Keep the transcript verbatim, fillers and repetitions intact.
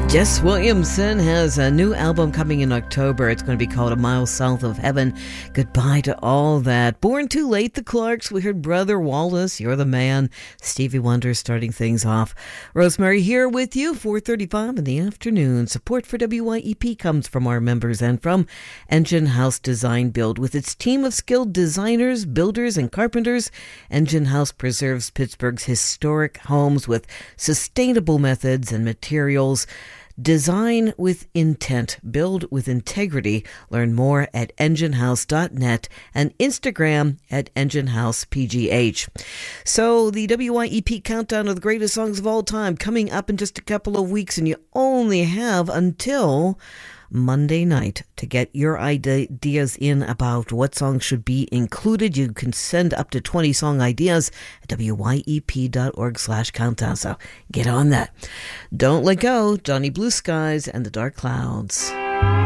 Jess Williamson has a new album coming in October. It's going to be called A Mile South of Heaven. Goodbye to all that. Born Too Late, the Clarks. We heard Brother Wallace, You're the Man. Stevie Wonder starting things off. Rosemary here with you, four thirty-five in the afternoon. Support for W Y E P comes from our members and from Engine House Design Build. With its team of skilled designers, builders, and carpenters, Engine House preserves Pittsburgh's historic homes with sustainable methods and materials. Design with intent. Build with integrity. Learn more at engine house dot net and Instagram at engine house p g h. So the W Y E P countdown of the greatest songs of all time coming up in just a couple of weeks, and you only have until Monday night to get your ideas in about what songs should be included. You can send up to twenty song ideas at W Y E P dot org slash countdown. So get on that. Don't let go. Johnny Blue Skies and the Dark Clouds.